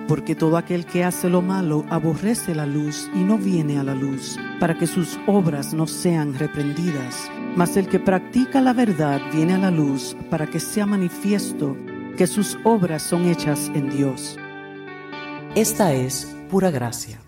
Porque todo aquel que hace lo malo aborrece la luz y no viene a la luz, para que sus obras no sean reprendidas. Mas el que practica la verdad viene a la luz, para que sea manifiesto que sus obras son hechas en Dios. Esta es Pura Gracia.